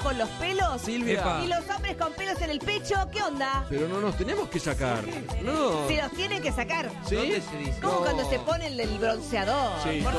con los pelos. Silvia. Epa. Y los hombres con pelos en el pecho, ¿qué onda? Pero no nos tenemos que sacar. No. Se los tienen que sacar. ¿Sí? ¿Dónde se dice? Como No. cuando se ponen el bronceador. Sí, por